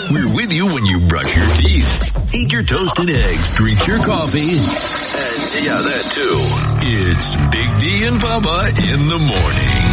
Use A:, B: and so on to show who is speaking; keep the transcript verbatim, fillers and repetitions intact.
A: We're with you when you brush your teeth, eat your toast and eggs, drink your coffee, and yeah, that too. It's Big D and Bubba in the morning.